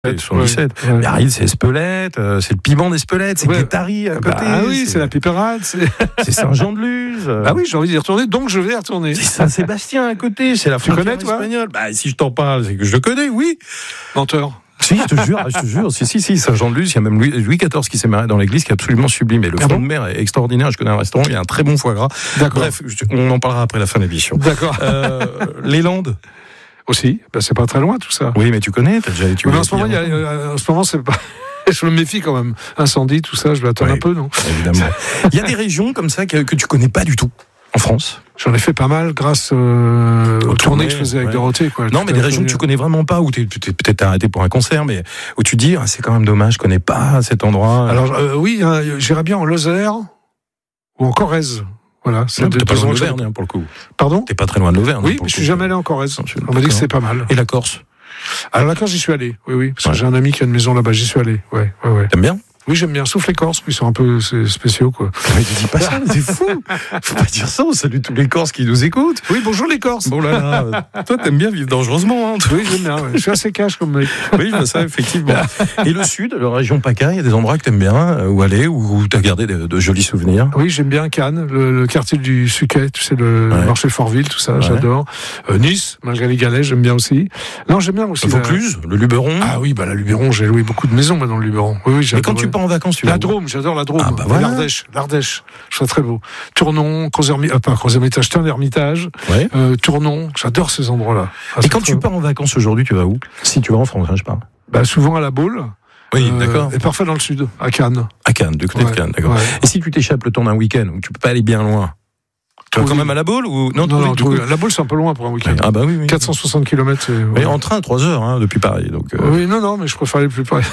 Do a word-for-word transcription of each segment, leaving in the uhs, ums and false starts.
soixante-dix-sept. Ouais, ouais. Biarritz, c'est Espelette, euh, c'est le piment d'Espelette, c'est ouais. Guétari à côté. Ah oui, c'est, c'est la Pipérade. C'est, c'est Saint-Jean-de-Luz. Euh... Ah oui, j'ai envie d'y retourner, donc je vais y retourner. C'est Saint-Sébastien à côté, c'est la frontière espagnole. Bah, si je t'en parle, c'est que je le connais, oui. Menteur. Si, je te jure, je te jure. Si, si, si, Saint-Jean-de-Luz, il y a même Louis, Louis quatorze qui s'est marié dans l'église, qui est absolument sublime. Et le ah front bon de mer est extraordinaire. Je connais un restaurant, il y a un très bon foie gras. D'accord. Bref, on en parlera après la fin de l'émission. D'accord. Euh, les Landes. Aussi, ben, c'est pas très loin tout ça. Oui, mais tu connais, t'as déjà tu mais en ce moment, il y a, euh, en ce moment, c'est pas. Je me méfie quand même. Incendie, tout ça, je vais attendre oui, un peu, non ? Évidemment. Il y a des régions comme ça que, que tu connais pas du tout en France. J'en ai fait pas mal grâce euh, aux tournées que je faisais avec ouais. Dorothée. Quoi, non, mais des régions que tu connais vraiment pas, où tu es peut-être arrêté pour un concert, mais où tu dis, ah, c'est quand même dommage, je connais pas cet endroit. Alors euh, oui, hein, j'irais bien en Lozère ou en Corrèze. Voilà, c'est t'es pas loin de l'Auvergne hein, pour le coup. Pardon ? T'es pas très loin de l'Auvergne. Oui, mais je suis jamais allé en Corrèze. On m'a dit que c'était pas mal. Et la Corse ? Alors la Corse, j'y suis allé. Oui, oui, parce ouais. que j'ai un ami qui a une maison là-bas. J'y suis allé. Ouais, ouais, ouais. T'aimes bien ? Oui, j'aime bien, sauf les Corses, qui sont un peu spéciaux, quoi. Mais tu dis pas ça, c'est fou. Faut pas dire ça, on salue tous les Corses qui nous écoutent. Oui, bonjour les Corses. Bon là là, toi t'aimes bien vivre dangereusement, hein. Oui, j'aime bien, ouais. Je suis assez cash comme mec. Oui, ben ça, effectivement. Et le sud, la région PACA, il y a des endroits que t'aimes bien, où aller, où t'as gardé de, de jolis souvenirs. Oui, j'aime bien Cannes, le, le quartier du Suquet, tu sais, le ouais. marché Fortville, tout ça, ouais. j'adore. Euh, Nice, malgré les galets, j'aime bien aussi. Non, j'aime bien aussi. Le Vaucluse, la... le Luberon. Ah oui, bah la Luberon, j'ai loué beaucoup de maisons, moi, dans le Luberon. Oui, oui, mais quand tu pars en vacances, tu la Drôme, j'adore la Drôme. Ah bah voilà. L'Ardèche, l'Ardèche, je trouve très beau. Tournon, Crozes-Hermitage, euh, pas Crozes-Hermitage, Tain-l'Hermitage, ouais. euh, Tournon, j'adore ces endroits-là. Ah, et quand très... tu pars en vacances aujourd'hui, tu vas où ? Si tu vas en France, hein, je parle. Bah souvent à la Baule. Oui, euh, d'accord. Et parfois dans le sud, à Cannes. À Cannes, du côté ouais, de Cannes, d'accord. Ouais. Et si tu t'échappes le temps d'un week-end, où tu peux pas aller bien loin, tu vas quand même à la Baule ou non, non, non coup... La Baule, c'est un peu loin pour un week-end. Ah bah oui, oui. quatre cent soixante kilomètres. C'est... Mais ouais. En train, trois heures hein, depuis Paris. Donc, euh... Oui, non, non, mais je préfère aller plus près.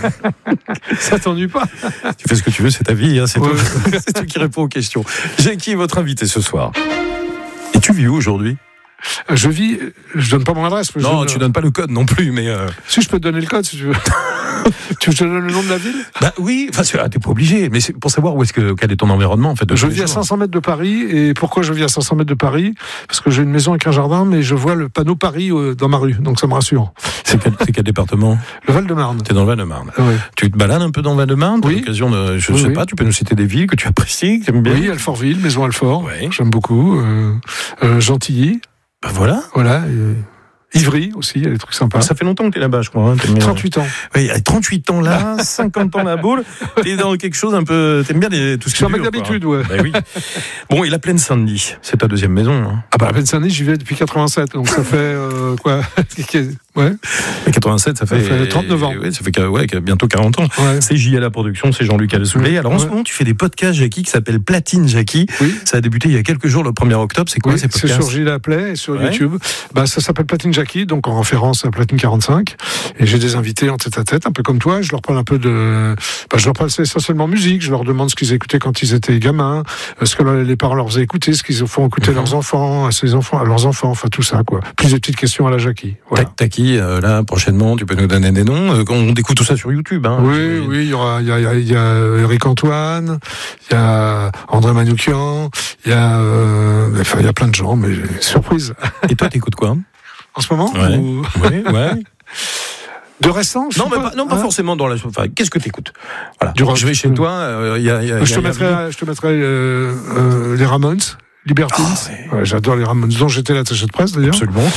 Ça t'ennuie pas. Tu fais ce que tu veux, c'est ta vie. Hein, c'est, ouais. toi, c'est toi qui réponds aux questions. Jackie est votre invité ce soir. Et tu vis où aujourd'hui ? Je vis, je donne pas mon adresse. Mais non, je... tu donnes pas le code non plus, mais. Euh... Si je peux te donner le code, si tu veux. Tu veux que je te donne le nom de la ville ? Bah oui, enfin ah, t'es pas obligé, mais c'est pour savoir où est-ce que quel est ton environnement en fait. De je vis à cinq cents mètres de Paris, et pourquoi je vis à cinq cents mètres de Paris ? Parce que j'ai une maison avec un jardin, mais je vois le panneau Paris euh, dans ma rue, donc ça me rassure. C'est quel, c'est quel département ? Le Val-de-Marne. T'es dans le Val-de-Marne. Oui. Tu te balades un peu dans le Val-de-Marne ? Oui. L'occasion de, je oui, sais oui. pas, tu peux nous citer des villes que tu apprécies, que tu aimes bien ? Oui, Alfortville, Maison Alfort, oui. J'aime beaucoup. Euh, euh, Gentilly. Ben voilà. Voilà. Et... Ivry aussi, il y a des trucs sympas. Ça fait longtemps que t'es là-bas, je crois. Hein, trente-huit ans. Oui, trente-huit ans là, cinquante ans la boule. T'es dans quelque chose un peu. T'aimes bien les, tout ce qui est. Je suis un mec d'habitude, ouais. Ben oui. Bon, et la Plaine Saint-Denis, c'est ta deuxième maison. Hein. Ah bah la Plaine Saint-Denis, j'y vais depuis quatre-vingt-sept, donc ça fait euh, quoi ? Ouais. Et quatre-vingt-sept, ça fait, ça fait trente-neuf ans. Oui, ça fait ouais, bientôt quarante ans. Ouais. C'est J à la production, c'est Jean-Luc Alsoulé. Alors en ouais. ce moment, tu fais des podcasts, Jackie, qui s'appellent Platine Jackie. Oui. Ça a débuté il y a quelques jours, le premier octobre. C'est quoi oui, ces podcasts ? C'est sur J à Play et sur ouais. YouTube. Bah, ça s'appelle Platine Jackie, donc en référence à Platine quarante-cinq. Et j'ai des invités en tête à tête, un peu comme toi. Je leur parle un peu de. Bah, je leur parle essentiellement musique. Je leur demande ce qu'ils écoutaient quand ils étaient gamins, ce que les parents leur faisaient écouter, ce qu'ils font écouter mm-hmm. leurs enfants, à ses enfants, à leurs enfants, enfin tout ça, quoi. Plus de petites questions à la Jackie. Voilà. T'as qui, euh, là, prochainement, tu peux nous donner des noms. On découvre tout ça sur YouTube. Hein, oui, oui, il y aura, il y a, il y a Eric Antoine, il y a André Manoukian, il y a, euh, enfin, il y a plein de gens, mais surprise. Et toi, t'écoutes quoi en ce moment ouais. ou... ouais, ouais. De récent je Non, mais pas, pas, non, pas hein forcément dans la. Enfin, qu'est-ce que t'écoutes ? Voilà. Du rock, je vais chez toi. Euh, y a, y a, je, te y a, mettrai, y a... je te mettrai euh, euh, les Ramones, Libertines. Oh, ouais. Ouais, j'adore les Ramones, dont j'étais l'attaché de presse d'ailleurs. Absolument.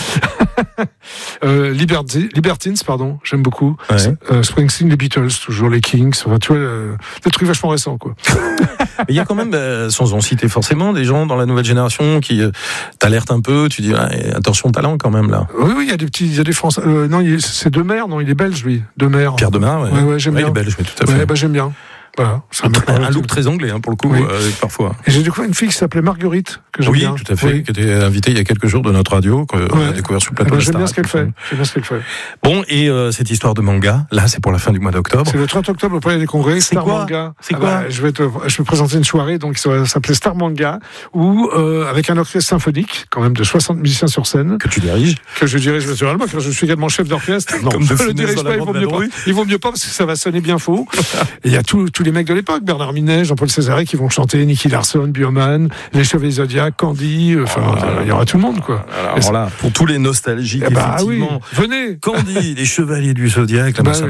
euh, Liberti, Libertines, pardon, j'aime beaucoup. Ouais. Euh, Springsteen, les Beatles, toujours les Kings. Enfin, tu vois, euh, des trucs vachement récents, quoi. Il y a quand même, euh, sans en citer forcément, des gens dans la nouvelle génération qui euh, t'alertent un peu. Tu dis, ah, attention talent quand même là. Oui, oui, il y a des petits, il y a des Français. Euh, non, il, c'est Demers, non, il est belge lui. Demers. Pierre Demers, ouais. Ouais, ouais, j'aime ouais, bien. Il est belge, mais tout à fait. Ouais, bah j'aime bien. Voilà, un, un, un look très anglais hein, pour le coup, oui. euh, parfois. Et j'ai découvert une fille qui s'appelait Marguerite, que j'aime oui, bien. Oui, tout à fait, oui. qui était invitée il y a quelques jours de notre radio, qu'on ouais. a découvert sur le plateau. Eh ben, de j'aime Star, bien ce qu'elle fait. J'aime bien ce qu'elle fait. Bon, et euh, cette histoire de manga, là, c'est pour la fin du mois d'octobre. C'est le trente octobre au Palais des Congrès. C'est Star quoi Manga. C'est ah quoi bah, je vais te, je vais présenter une soirée, donc ça va s'appeler Star Manga, où euh, avec un orchestre symphonique, quand même de soixante musiciens sur scène. Que tu diriges. Que je dirige naturellement, car je suis également chef d'orchestre. Non, je le dirige pas, il vaut mieux pas. Il vaut mieux pas parce que ça va sonner bien faux. Et il y a tout, tout tous les mecs de l'époque, Bernard Minet, Jean-Paul Césaré, qui vont chanter, Nicky Larson, Bioman, les Chevaliers Zodiac, Candy, enfin, oh, il y aura tout le monde, quoi. Alors, alors là, pour tous les nostalgiques, eh bah, effectivement. Oui. Venez. Candy, les Chevaliers du Zodiac, là, bah, ça